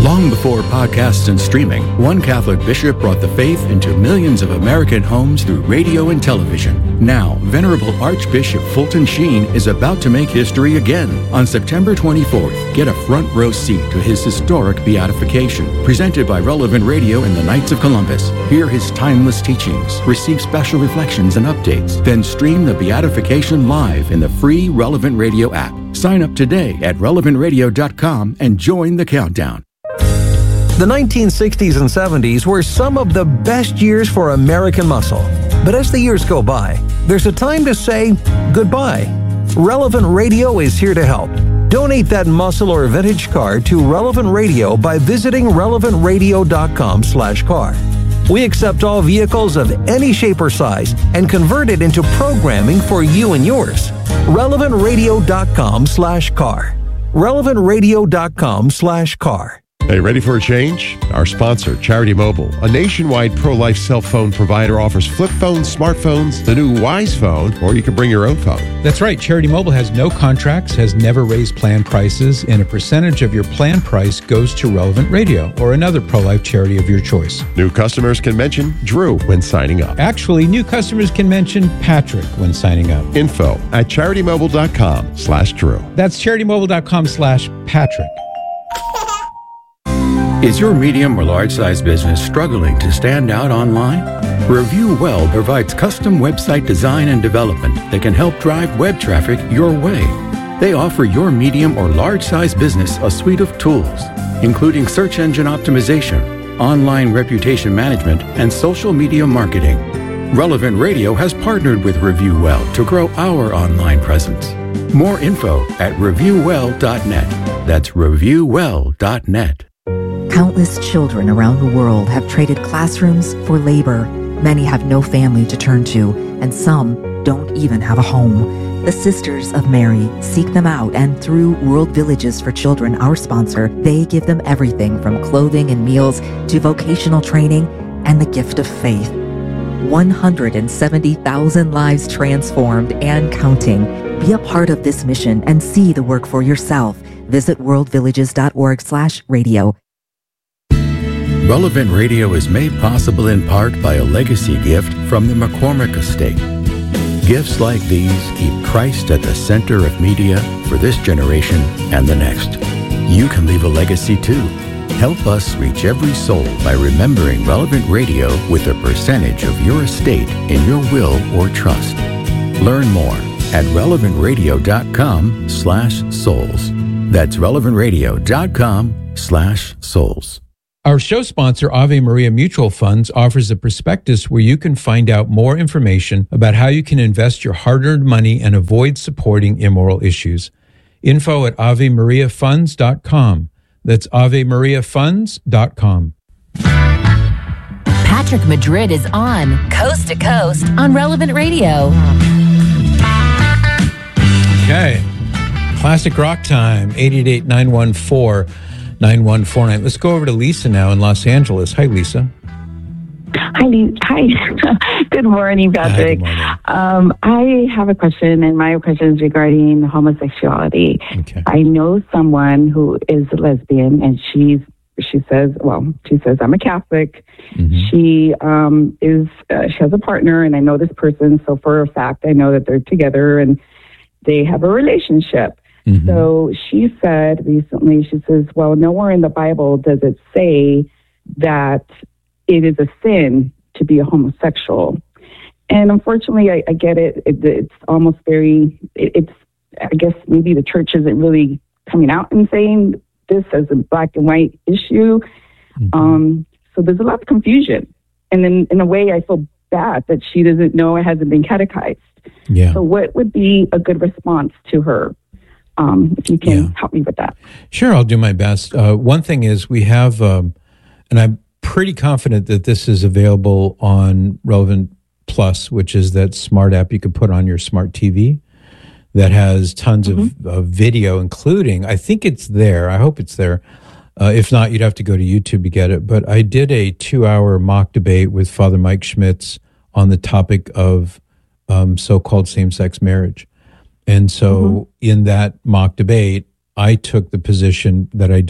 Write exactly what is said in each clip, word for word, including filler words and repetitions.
Long before podcasts and streaming, one Catholic bishop brought the faith into millions of American homes through radio and television. Now, Venerable Archbishop Fulton Sheen is about to make history again. On September twenty-fourth, get a front row seat to his historic beatification, presented by Relevant Radio and the Knights of Columbus. Hear his timeless teachings, receive special reflections and updates, then stream the beatification live in the free Relevant Radio app. Sign up today at relevant radio dot com and join the countdown. The nineteen sixties and seventies were some of the best years for American muscle. But as the years go by, there's a time to say goodbye. Relevant Radio is here to help. Donate that muscle or vintage car to Relevant Radio by visiting relevant radio dot com slash car. We accept all vehicles of any shape or size and convert it into programming for you and yours. relevant radio dot com slash car. relevant radio dot com slash car. Hey, ready for a change? Our sponsor, Charity Mobile, a nationwide pro-life cell phone provider, offers flip phones, smartphones, the new Wise Phone, or you can bring your own phone. That's right. Charity Mobile has no contracts, has never raised plan prices, and a percentage of your plan price goes to Relevant Radio or another pro-life charity of your choice. New customers can mention Drew when signing up. Actually, new customers can mention Patrick when signing up. Info at charity mobile dot com slash Drew. That's charity mobile dot com slash Patrick. Is your medium or large-size business struggling to stand out online? Review Well provides custom website design and development that can help drive web traffic your way. They offer your medium or large-size business a suite of tools, including search engine optimization, online reputation management, and social media marketing. Relevant Radio has partnered with Review Well to grow our online presence. More info at review well dot net. That's review well dot net. Countless children around the world have traded classrooms for labor. Many have no family to turn to, and some don't even have a home. The Sisters of Mary seek them out, and through World Villages for Children, our sponsor, they give them everything from clothing and meals to vocational training and the gift of faith. one hundred seventy thousand lives transformed and counting. Be a part of this mission and see the work for yourself. Visit world villages dot org slash radio. Relevant Radio is made possible in part by a legacy gift from the McCormick Estate. Gifts like these keep Christ at the center of media for this generation and the next. You can leave a legacy too. Help us reach every soul by remembering Relevant Radio with a percentage of your estate in your will or trust. Learn more at relevant radio dot com slash souls. That's relevant radio dot com slash souls. Our show sponsor, Ave Maria Mutual Funds, offers a prospectus where you can find out more information about how you can invest your hard-earned money and avoid supporting immoral issues. Info at ave maria funds dot com. That's ave maria funds dot com. Patrick Madrid is on Coast to Coast on Relevant Radio. Okay. Classic rock time, eight eight eight, nine one four, nine one four nine. Let's go over to Lisa now in Los Angeles. Hi, Lisa. Hi, Lisa. Hi. Good morning, Patrick. Hi, good morning. Um, I have a question, and my question is regarding homosexuality. Okay. I know someone who is a lesbian, and she's she says, well, she says, I'm a Catholic. Mm-hmm. She um, is uh, she has a partner, and I know this person, so for a fact, I know that they're together and they have a relationship. Mm-hmm. So she said recently, she says, well, nowhere in the Bible does it say that it is a sin to be a homosexual. And unfortunately, I, I get it. it. It's almost very, it, it's, I guess maybe the church isn't really coming out and saying this as a black and white issue. Mm-hmm. Um, so there's a lot of confusion. And then in a way, I feel bad that she doesn't know, it hasn't been catechized. Yeah. So what would be a good response to her? Um, if you can Yeah. help me with that. Sure, I'll do my best. Uh, one thing is we have, um, and I'm pretty confident that this is available on Relevant Plus, which is that smart app you could put on your smart T V that has tons mm-hmm. of, of video, including, I think it's there. I hope it's there. Uh, if not, you'd have to go to YouTube to get it. But I did a two-hour mock debate with Father Mike Schmitz on the topic of um, so-called same-sex marriage. And so mm-hmm. in that mock debate, I took the position that I don't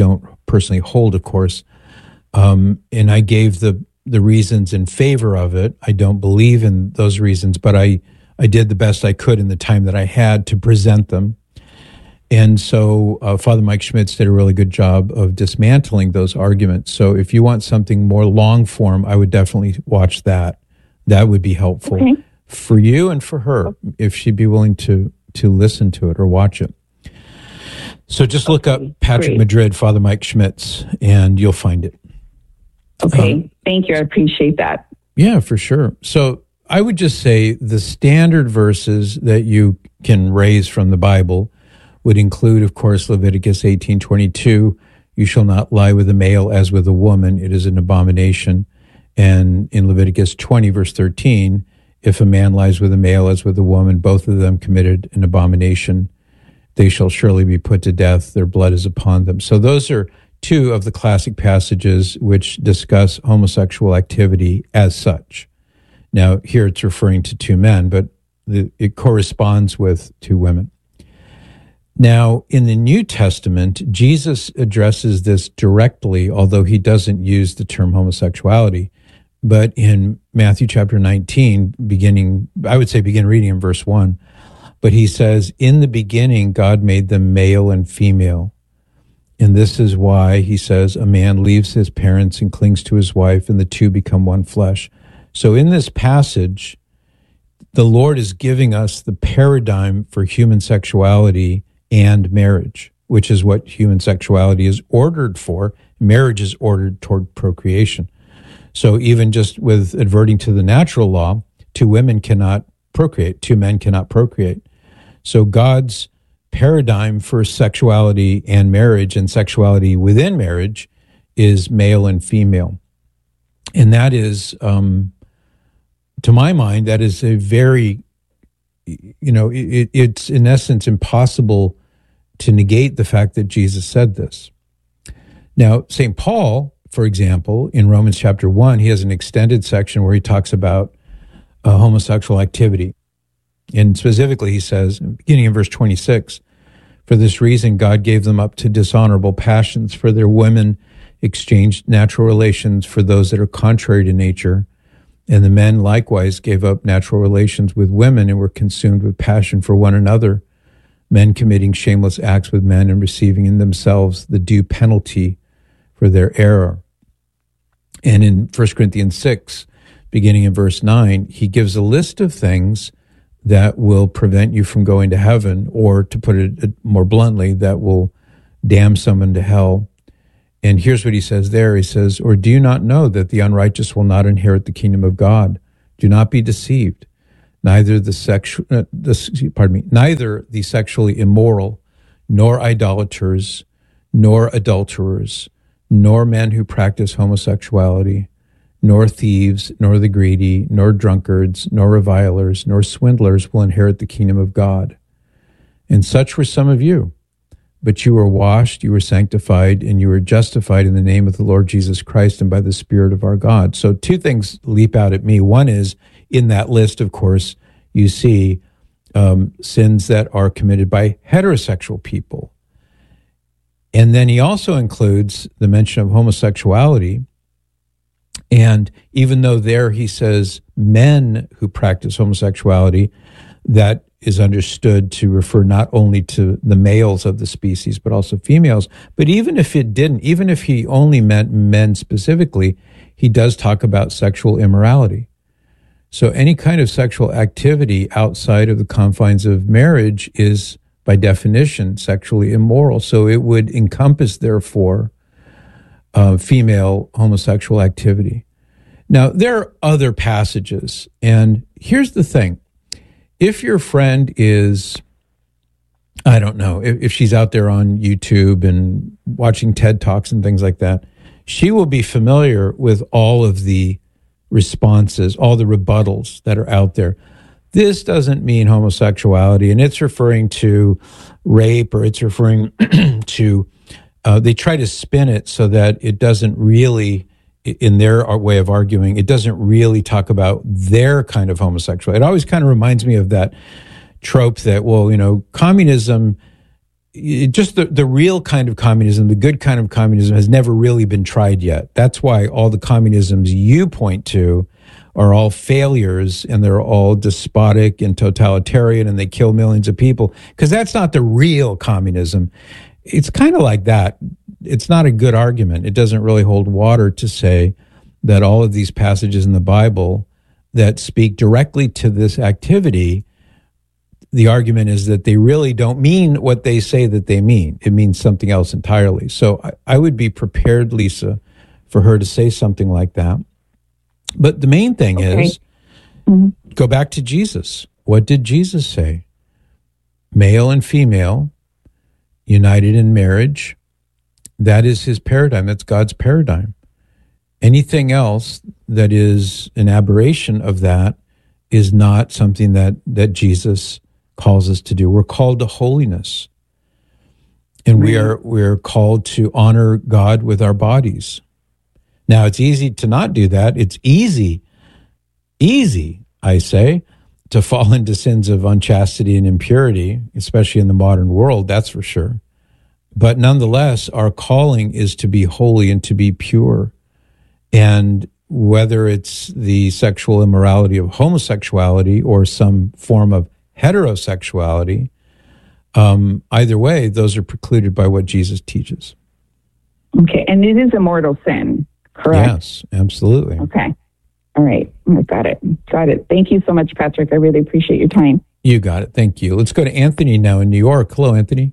personally hold, of course. Um, and I gave the the reasons in favor of it. I don't believe in those reasons, but I, I did the best I could in the time that I had to present them. And so uh, Father Mike Schmitz did a really good job of dismantling those arguments. So if you want something more long form, I would definitely watch that. That would be helpful okay. for you and for her, if she'd be willing to to listen to it or watch it. So just look okay, up Patrick great. Madrid, Father Mike Schmitz, and you'll find it. Okay, um, thank you. I appreciate that. Yeah, for sure. So I would just say the standard verses that you can raise from the Bible would include, of course, Leviticus eighteen twenty-two, you shall not lie with a male as with a woman, it is an abomination. And in Leviticus twenty, verse thirteen, if a man lies with a male as with a woman, both of them committed an abomination, they shall surely be put to death, their blood is upon them. So those are two of the classic passages which discuss homosexual activity as such. Now, here it's referring to two men, but the, it corresponds with two women. Now, in the New Testament, Jesus addresses this directly, although he doesn't use the term homosexuality. But in Matthew chapter nineteen, beginning, I would say begin reading in verse one, but he says, in the beginning, God made them male and female. And this is why, he says, a man leaves his parents and clings to his wife, and the two become one flesh. So in this passage, the Lord is giving us the paradigm for human sexuality and marriage, which is what human sexuality is ordered for. Marriage is ordered toward procreation. So even just with adverting to the natural law, two women cannot procreate, two men cannot procreate. So God's paradigm for sexuality and marriage and sexuality within marriage is male and female. And that is, um, to my mind, that is a very, you know, it, it's in essence impossible to negate the fact that Jesus said this. Now, Saint Paul, for example, in Romans chapter one, he has an extended section where he talks about uh, homosexual activity. And specifically, he says, beginning in verse twenty-six, for this reason, God gave them up to dishonorable passions, for their women exchanged natural relations for those that are contrary to nature. And the men likewise gave up natural relations with women and were consumed with passion for one another, men committing shameless acts with men and receiving in themselves the due penalty for their error. And in First Corinthians six, beginning in verse nine, he gives a list of things that will prevent you from going to heaven, or to put it more bluntly, that will damn someone to hell. And here's what he says there. He says, or do you not know that the unrighteous will not inherit the kingdom of God? Do not be deceived. Neither the sexual, uh, the, pardon me, neither the sexually immoral, nor idolaters, nor adulterers, nor men who practice homosexuality, nor thieves, nor the greedy, nor drunkards, nor revilers, nor swindlers will inherit the kingdom of God. And such were some of you. But you were washed, you were sanctified, and you were justified in the name of the Lord Jesus Christ and by the Spirit of our God. So two things leap out at me. One is, in that list, of course, you see um, sins that are committed by heterosexual people. And then he also includes the mention of homosexuality. And even though there he says men who practice homosexuality, that is understood to refer not only to the males of the species, but also females. But even if it didn't, even if he only meant men specifically, he does talk about sexual immorality. So any kind of sexual activity outside of the confines of marriage is, by definition, sexually immoral. So it would encompass, therefore, uh, female homosexual activity. Now, there are other passages, and here's the thing. If your friend is, I don't know, if, if she's out there on YouTube and watching TED Talks and things like that, she will be familiar with all of the responses, all the rebuttals that are out there. This doesn't mean homosexuality, and it's referring to rape, or it's referring to, uh, they try to spin it so that it doesn't really, in their way of arguing, it doesn't really talk about their kind of homosexuality. It always kind of reminds me of that trope that, well, you know, communism it just the, the real kind of communism, the good kind of communism, has never really been tried yet. That's why all the communisms you point to are all failures, and they're all despotic and totalitarian, and they kill millions of people, because that's not the real communism. It's kind of like that. It's not a good argument. It doesn't really hold water to say that all of these passages in the Bible that speak directly to this activity, the argument is that they really don't mean what they say that they mean. It means something else entirely. So I, I would be prepared, Lisa, for her to say something like that. But the main thing okay. is, mm-hmm. go back to Jesus. What did Jesus say? Male and female, united in marriage. That is his paradigm. That's God's paradigm. Anything else that is an aberration of that is not something that, that Jesus calls us to do. We're called to holiness. And we are we're called to honor God with our bodies. Now, it's easy to not do that. It's easy, easy, I say, to fall into sins of unchastity and impurity, especially in the modern world, that's for sure. But nonetheless, our calling is to be holy and to be pure. And whether it's the sexual immorality of homosexuality or some form of heterosexuality, um, either way, those are precluded by what Jesus teaches. Okay, and it is a mortal sin, correct? Yes, absolutely. Okay, all right, I got it, got it. Thank you so much, Patrick. I really appreciate your time. You got it, thank you. Let's go to Anthony now in New York. Hello, Anthony.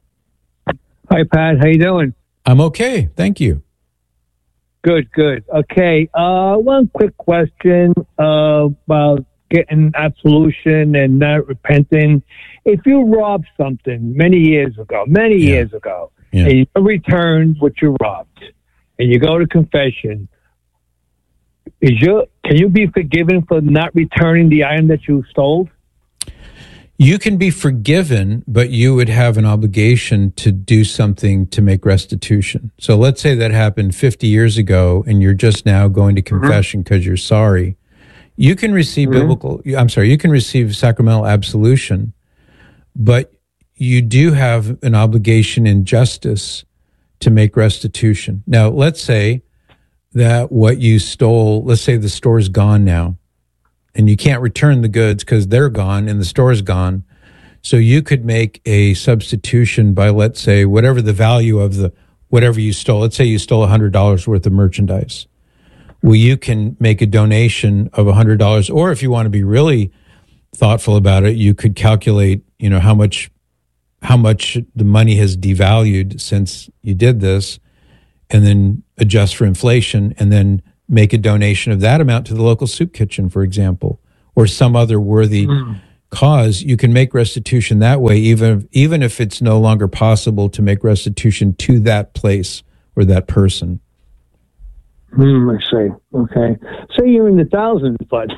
Hi, Pat. How you doing? I'm okay, thank you. Good, good. Okay, uh, one quick question uh, about getting absolution and not repenting. If you robbed something many years ago, many yeah. years ago, yeah. and you return what you robbed, and you go to confession, is your can you be forgiven for not returning the item that you stole? You can be forgiven, but you would have an obligation to do something to make restitution. So let's say that happened fifty years ago, and you're just now going to confession because mm-hmm. you're sorry. You can receive mm-hmm. biblical, I'm sorry, you can receive sacramental absolution, but you do have an obligation in justice to make restitution. Now, let's say that what you stole, let's say the store's gone now, and you can't return the goods because they're gone and the store's gone. So you could make a substitution by, let's say, whatever the value of the, whatever you stole. Let's say you stole one hundred dollars worth of merchandise. Well, you can make a donation of one hundred dollars, or if you want to be really thoughtful about it, you could calculate, you know, how much how much the money has devalued since you did this, and then adjust for inflation, and then make a donation of that amount to the local soup kitchen, for example, or some other worthy mm. cause. You can make restitution that way, even if, even if it's no longer possible to make restitution to that place or that person. Hmm, I see. Okay. Say you're in the thousands, but...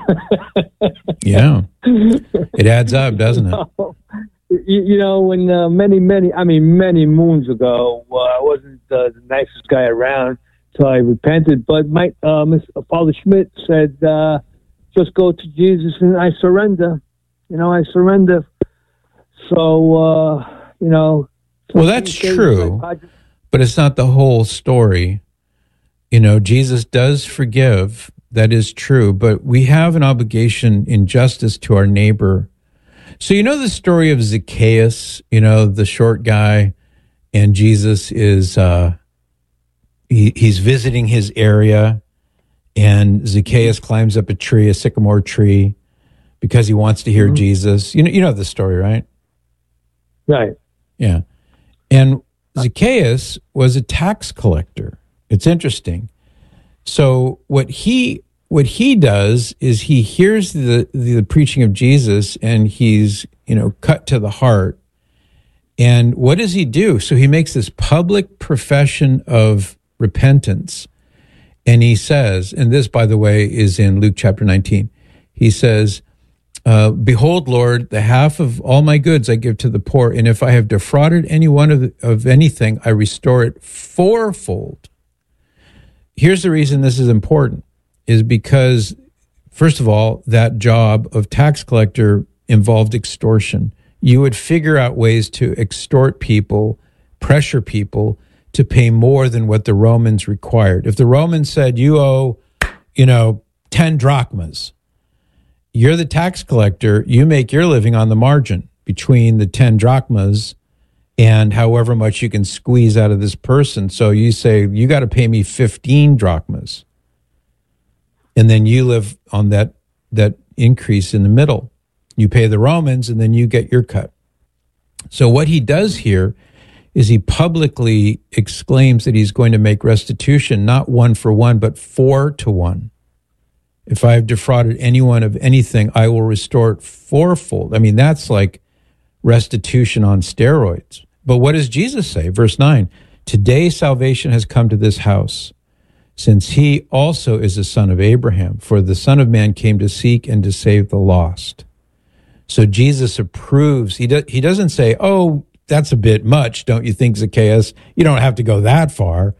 yeah. It adds up, doesn't it? You, you know, when uh, many, many, I mean, many moons ago, uh, I wasn't uh, the nicest guy around until I repented, but my uh, Miss Father Schmidt said, uh, just go to Jesus and I surrender. You know, I surrender. So, uh, you know... Well, that's true, but it's not the whole story. You know, Jesus does forgive. That is true. But we have an obligation in justice to our neighbor. So you know the story of Zacchaeus, you know, the short guy, and Jesus is, uh, he, he's visiting his area, and Zacchaeus climbs up a tree, a sycamore tree, because he wants to hear mm-hmm. Jesus. You know, you know the story, right? Right. Yeah. And Zacchaeus was a tax collector. It's interesting. So what he what he does is he hears the, the the preaching of Jesus, and he's, you know, cut to the heart. And what does he do? So he makes this public profession of repentance, and he says, and this, by the way, is in Luke chapter nineteen. He says, uh, "Behold, Lord, the half of all my goods I give to the poor, and if I have defrauded any one of of anything, I restore it fourfold." Here's the reason this is important, is because, first of all, that job of tax collector involved extortion. you would figure out ways to extort people, pressure people to pay more than what the Romans required. If the Romans said you owe, you know, ten drachmas, you're the tax collector, you make your living on the margin between the ten drachmas and however much you can squeeze out of this person. So you say, you got to pay me fifteen drachmas. And then you live on that that increase in the middle. You pay the Romans, and then you get your cut. So what he does here is he publicly exclaims that he's going to make restitution, not one for one, but four to one. If I have defrauded anyone of anything, I will restore it fourfold. I mean, that's like restitution on steroids. But what does Jesus say? Verse nine, today salvation has come to this house, since he also is a son of Abraham, for the Son of Man came to seek and to save the lost. So Jesus approves. He, do, he doesn't say, oh, that's a bit much, don't you think, Zacchaeus? You don't have to go that far.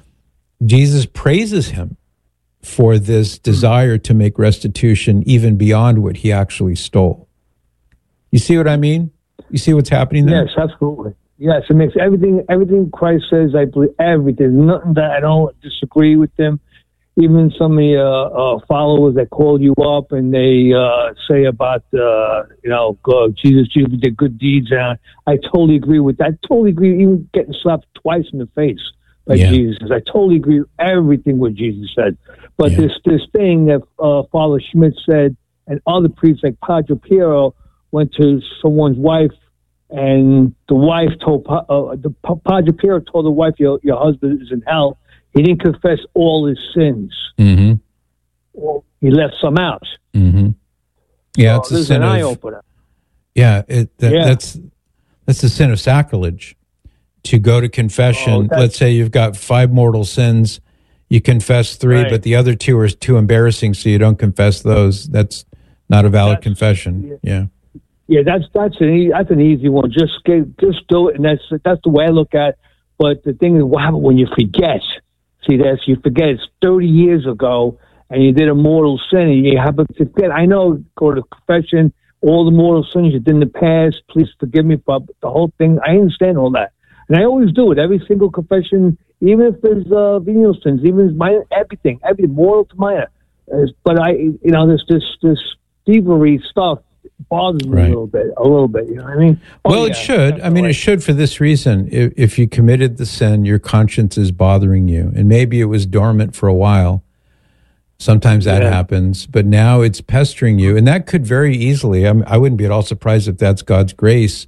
Jesus praises him for this desire to make restitution even beyond what he actually stole. You see what I mean? You see what's happening there? Yes, absolutely. Yes, it makes everything, everything Christ says, I believe everything. Nothing that I don't disagree with him. Even some of the uh, uh, followers that call you up and they uh, say about, uh, you know, God, Jesus, Jesus did good deeds. And I, I totally agree with that. I totally agree, even getting slapped twice in the face by yeah. Jesus. I totally agree with everything what Jesus said. But yeah. this this thing that uh, Father Schmidt said, and other priests like Padre Piero went to someone's wife, and the wife told, uh, the Padre Piero told the wife, your, your husband is in hell. He didn't confess all his sins. Mm-hmm. Well, he left some out. Mm-hmm. Yeah, so it's a sin an of, eye opener. Yeah, it, that, yeah, that's that's the sin of sacrilege. To go to confession, oh, let's say you've got five mortal sins, you confess three, right. but the other two are too embarrassing, so you don't confess those. That's not a valid that's, confession. Yeah. yeah, yeah, that's that's an that's an easy one. Just get, just do it, and that's that's the way I look at it. But the thing is, what happens when you forget? See, that's you forget it's thirty years ago, and you did a mortal sin, and you happen to forget. I know, go to confession, all the mortal sins you did in the past. Please forgive me for the whole thing. I understand all that. And I always do it. Every single confession, even if there's uh, venial sins, even if minor, everything, everything, moral to minor. Uh, but I, you know, this this this thievery stuff bothers me right. a little bit, a little bit. You know what I mean? Oh, well, yeah, it should. I mean, it should for this reason. If, if you committed the sin, your conscience is bothering you, and maybe it was dormant for a while. Sometimes that yeah. happens, but now it's pestering you, and that could very easily. I, mean, I wouldn't be at all surprised if that's God's grace.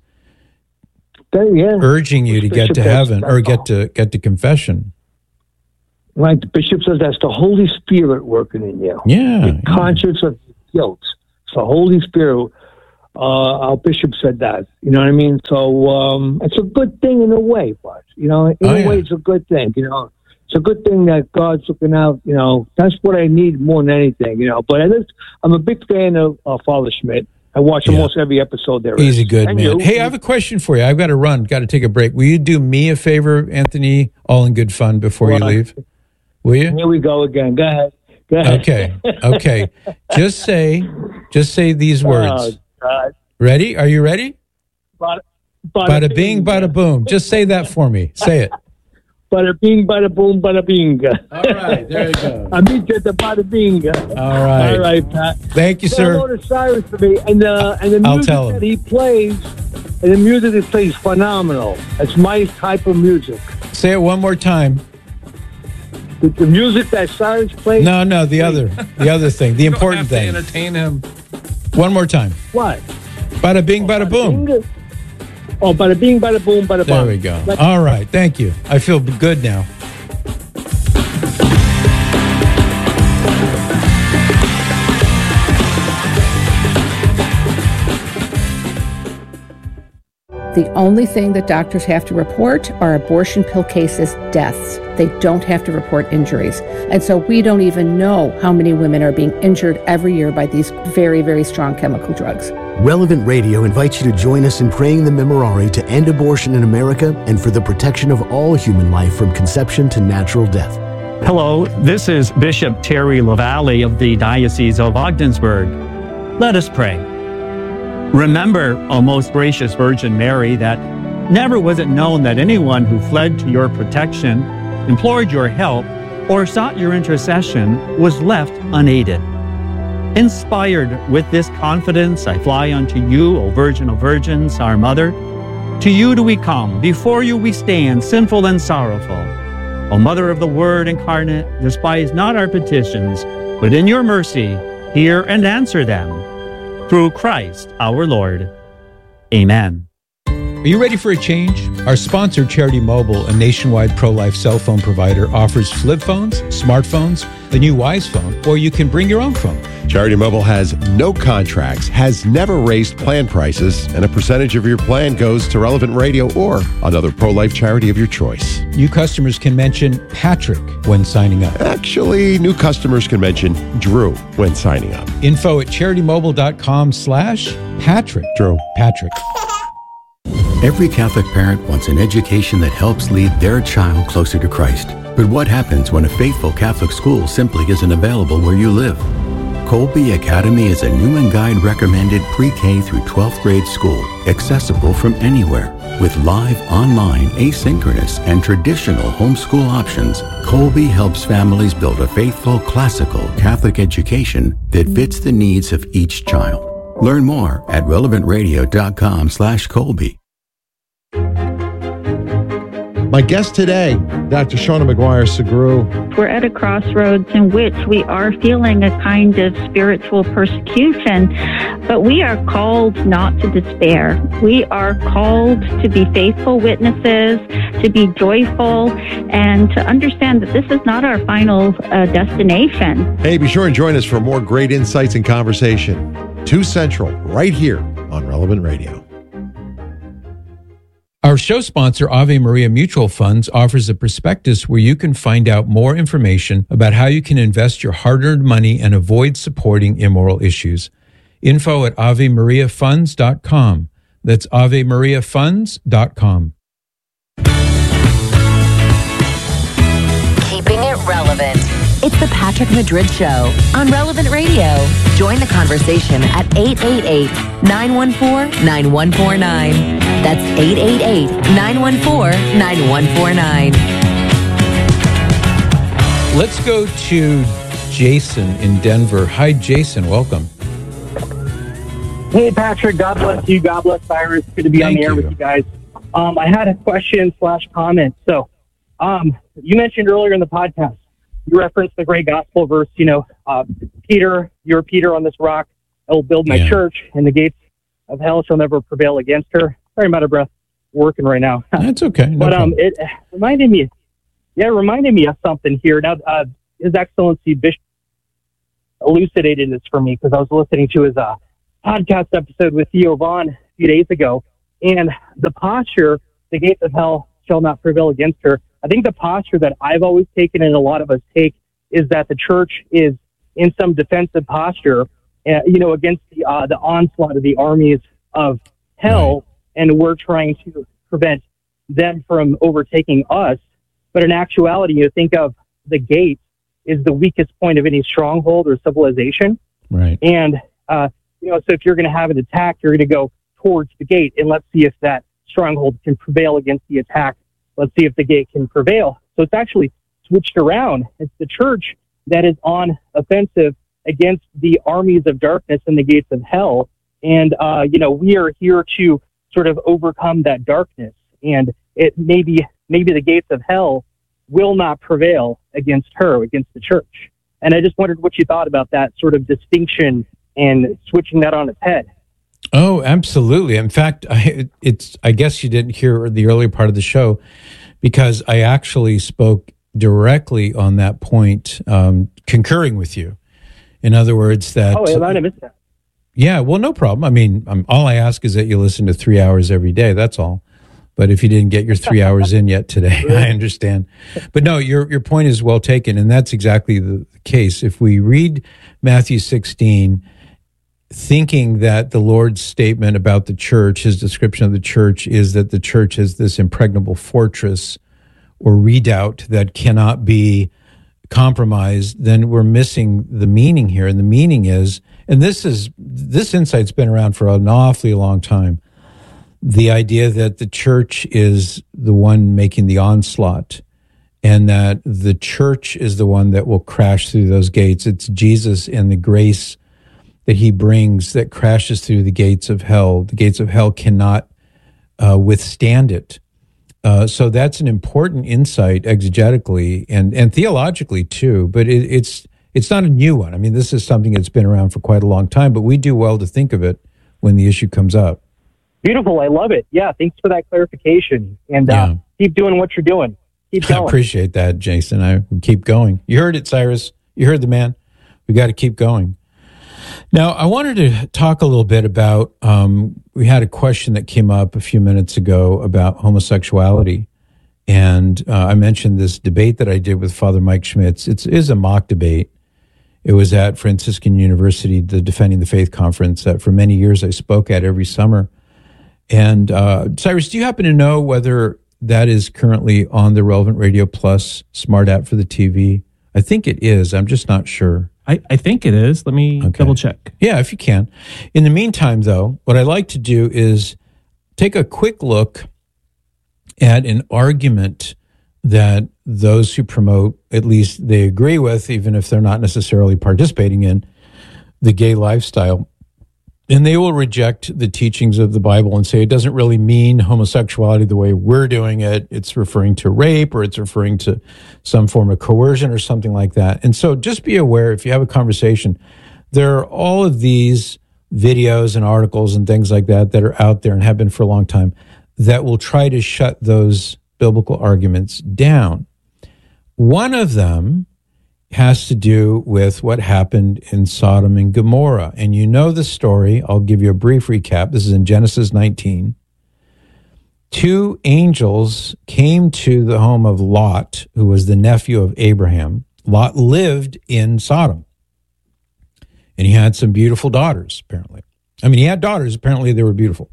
Then, yeah. urging you to get to heaven or get to get to confession. Right. The bishop says that's the Holy Spirit working in you. Yeah. The yeah. conscience of guilt. It's the Holy Spirit. Uh, our bishop said that. You know what I mean? So um, it's a good thing in a way, but, you know, in oh, a yeah. way it's a good thing, you know. It's a good thing that God's looking out, you know. That's what I need more than anything, you know. But I just, I'm a big fan of uh, Father Schmidt. I watch yeah. almost every episode there. He's is. a good and man. You, hey, I have a question for you. I've got to run. Got to take a break. Will you do me a favor, Anthony? All in good fun before well, you leave. Will you? Here we go again. Go ahead. Go ahead. Okay. Okay. just say, just say these words. Oh, ready? Are you ready? Bada, bada, bada bing, bada boom. Just say that for me. Say it. Bada bing, bada boom, bada bing. All right, there you go. I meet you at the bada bing. All right. All right, Pat. Thank you, Say sir. hello to Cyrus for me. And, uh, and the music that he plays, and the music that he plays is phenomenal. It's my type of music. Say it one more time. The, the music that Cyrus plays? No, no, the other. The other thing. The important thing. To entertain him. One more time. What? Bada bing, bada, bada boom. Bing. Oh, bada bing, bada boom, bada boom. There we go. Let's- All right. Thank you. I feel good now. The only thing that doctors have to report are abortion pill cases, deaths. They don't have to report injuries. And so we don't even know how many women are being injured every year by these very, very strong chemical drugs. Relevant Radio invites you to join us in praying the Memorare to end abortion in America and for the protection of all human life from conception to natural death. Hello, this is Bishop Terry LaValle of the Diocese of Ogdensburg. Let us pray. Remember, O most gracious Virgin Mary, that never was it known that anyone who fled to your protection, implored your help, or sought your intercession was left unaided. Inspired with this confidence, I fly unto you, O Virgin of Virgins, our Mother. To you do we come, before you we stand, sinful and sorrowful. O Mother of the Word incarnate, despise not our petitions, but in your mercy hear and answer them. Through Christ our Lord. Amen. Are you ready for a change? Our sponsor, Charity Mobile, a nationwide pro-life cell phone provider, offers flip phones, smartphones, the new Wise Phone, or you can bring your own phone. Charity Mobile has no contracts, has never raised plan prices, and a percentage of your plan goes to Relevant Radio or another pro-life charity of your choice. New customers can mention Patrick when signing up. Actually, new customers can mention Drew when signing up. Info at charitymobile.com slash Patrick. Drew. Patrick. Every Catholic parent wants an education that helps lead their child closer to Christ. But what happens when a faithful Catholic school simply isn't available where you live? Colby Academy is a Newman Guide recommended pre-K through twelfth grade school, accessible from anywhere. With live, online, asynchronous, and traditional homeschool options, Colby helps families build a faithful, classical Catholic education that fits the needs of each child. Learn more at relevantradio.com slash Colby. My guest today, Doctor Shauna McGuire-Segru. We're at a crossroads in which we are feeling a kind of spiritual persecution, but we are called not to despair. We are called to be faithful witnesses, to be joyful, and to understand that this is not our final uh, destination. Hey, be sure and join us for more great insights and conversation. two Central, right here on Relevant Radio. Our show sponsor, Ave Maria Mutual Funds, offers a prospectus where you can find out more information about how you can invest your hard-earned money and avoid supporting immoral issues. Info at ave maria funds dot com. That's ave maria funds dot com. Keeping it relevant. It's the Patrick Madrid Show on Relevant Radio. Join the conversation at eight eight eight, nine one four, nine one four nine. That's eight eight eight, nine one four, nine one four nine. Let's go to Jason in Denver. Hi, Jason. Welcome. Hey, Patrick. God bless you. God bless Cyrus. Good to be Thank on the air you. with you guys. Um, I had a question slash comment. So um, you mentioned earlier in the podcast, you referenced the great gospel verse, you know, uh, Peter, you're Peter on this rock. I will build my Yeah. church, and the gates of hell shall never prevail against her. Sorry, I'm out of breath working right now. That's okay. No but um, problem. it reminded me, yeah, it reminded me of something here. Now, uh, His Excellency Bishop elucidated this for me because I was listening to his uh, podcast episode with Theo Vaughn a few days ago, and the posture, the gates of hell shall not prevail against her. I think the posture that I've always taken and a lot of us take is that the church is in some defensive posture, uh, you know, against the uh, the onslaught of the armies of hell, right. And we're trying to prevent them from overtaking us. But in actuality, you think of the gate is the weakest point of any stronghold or civilization. Right. And, uh, you know, so if you're going to have an attack, you're going to go towards the gate, and let's see if that stronghold can prevail against the attack. Let's see if the gate can prevail. So it's actually switched around. It's the church that is on offensive against the armies of darkness and the gates of hell. And, uh, you know, we are here to sort of overcome that darkness. And it maybe, maybe the gates of hell will not prevail against her, against the church. And I just wondered what you thought about that sort of distinction and switching that on its head. Oh, absolutely. In fact, I, it's, I guess you didn't hear the earlier part of the show because I actually spoke directly on that point, um, concurring with you. In other words, that... Oh, I might have missed that. Yeah, well, no problem. I mean, um, all I ask is that you listen to three hours every day. That's all. But if you didn't get your three hours in yet today, I understand. But no, your your point is well taken, and that's exactly the case. If we read Matthew sixteen, thinking that the Lord's statement about the church, his description of the church, is that the church is this impregnable fortress or redoubt that cannot be compromised, then we're missing the meaning here. And the meaning is and this is this insight's been around for an awfully long time. The idea that the church is the one making the onslaught, and that the church is the one that will crash through those gates. It's Jesus and the grace that he brings that crashes through the gates of hell. The gates of hell cannot uh, withstand it. Uh, so that's an important insight exegetically and, and theologically too, but it, it's it's not a new one. I mean, this is something that's been around for quite a long time, but we do well to think of it when the issue comes up. Beautiful. I love it. Yeah, thanks for that clarification. And uh, Yeah. keep doing what you're doing. Keep I going. appreciate that, Jason. I will keep going. You heard it, Cyrus. You heard the man. We got to keep going. Now, I wanted to talk a little bit about, um, we had a question that came up a few minutes ago about homosexuality. And uh, I mentioned this debate that I did with Father Mike Schmitz. It is a mock debate. It was at Franciscan University, the Defending the Faith conference that for many years I spoke at every summer. And uh, Cyrus, do you happen to know whether that is currently on the Relevant Radio Plus smart app for the T V? I think it is. I'm just not sure. I, I think it is. Let me Okay. double check. Yeah, if you can. In the meantime, though, what I like to do is take a quick look at an argument that those who promote, at least they agree with, even if they're not necessarily participating in the gay lifestyle. And they will reject the teachings of the Bible and say it doesn't really mean homosexuality the way we're doing it. It's referring to rape, or it's referring to some form of coercion or something like that. And so just be aware, if you have a conversation, there are all of these videos and articles and things like that that are out there and have been for a long time that will try to shut those biblical arguments down. One of them has to do with what happened in Sodom and Gomorrah. And you know the story. I'll give you a brief recap. This is in Genesis nineteen. Two angels came to the home of Lot, who was the nephew of Abraham. Lot lived in Sodom. And he had some beautiful daughters, apparently. I mean, he had daughters. Apparently, they were beautiful.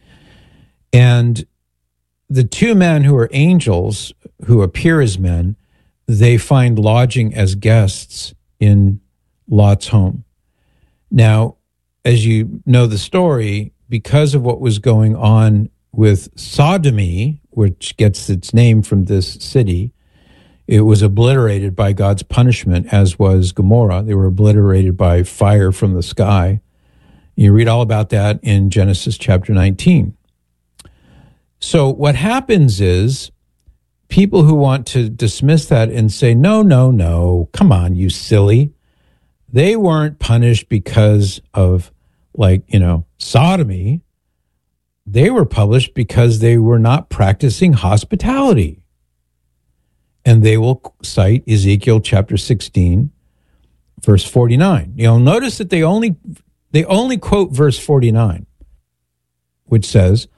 And the two men who are angels, who appear as men, they find lodging as guests in Lot's home. Now, as you know the story, because of what was going on with sodomy, which gets its name from this city, it was obliterated by God's punishment, as was Gomorrah. They were obliterated by fire from the sky. You read all about that in Genesis chapter nineteen. So what happens is, people who want to dismiss that and say, no, no, no, come on, you silly. They weren't punished because of, like, you know, sodomy. They were punished because they were not practicing hospitality. And they will cite Ezekiel chapter sixteen, verse forty-nine. You'll notice that they only they only quote verse forty-nine, which says,